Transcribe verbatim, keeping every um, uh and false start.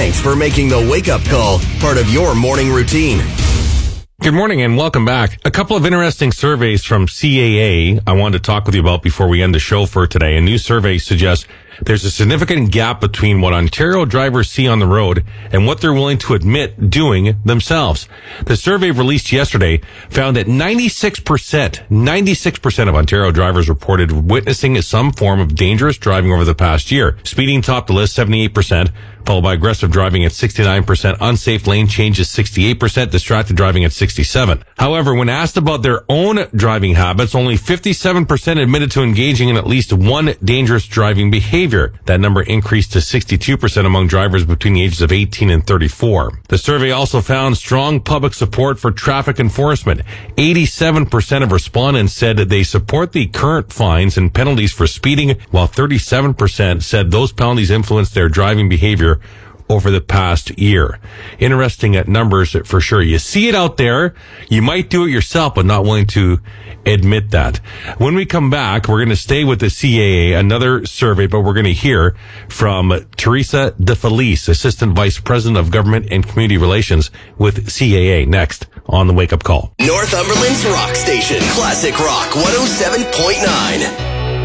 Thanks for making the wake-up call part of your morning routine. Good morning and welcome back. A couple of interesting surveys from C A A I wanted to talk with you about before we end the show for today. A new survey suggests there's a significant gap between what Ontario drivers see on the road and what they're willing to admit doing themselves. The survey released yesterday found that ninety-six percent, ninety-six percent of Ontario drivers reported witnessing some form of dangerous driving over the past year. Speeding topped the list, seventy-eight percent, followed by aggressive driving at sixty-nine percent, unsafe lane changes sixty-eight percent, distracted driving at sixty-seven. However, when asked about their own driving habits, only fifty-seven percent admitted to engaging in at least one dangerous driving behavior. That number increased to sixty-two percent among drivers between the ages of eighteen and thirty-four. The survey also found strong public support for traffic enforcement. eighty-seven percent of respondents said that they support the current fines and penalties for speeding, while thirty-seven percent said those penalties influenced their driving behavior over the past year. Interesting at numbers for sure. You see it out there. You might do it yourself, but not willing to admit that. When we come back, we're going to stay with the C A A, another survey, but we're going to hear from Teresa DeFelice, Assistant Vice President of Government and Community Relations with C A A, next on the Wake Up Call. Northumberland's rock station, Classic Rock one oh seven point nine.